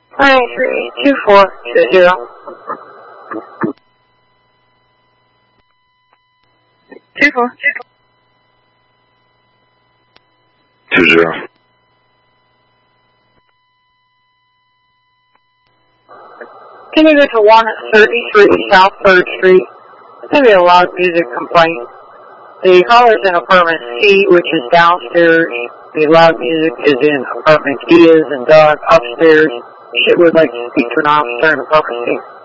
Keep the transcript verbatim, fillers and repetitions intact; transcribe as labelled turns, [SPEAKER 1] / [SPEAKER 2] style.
[SPEAKER 1] nine three two four two zero. Two four.
[SPEAKER 2] Two zero.
[SPEAKER 1] Can you go to one thirty-three South third Street? It's going to be a loud music complaint. The caller's in apartment C, which is downstairs. The loud music is in apartment E, is and dog upstairs. Shit would like to speak to an officer in apartment C.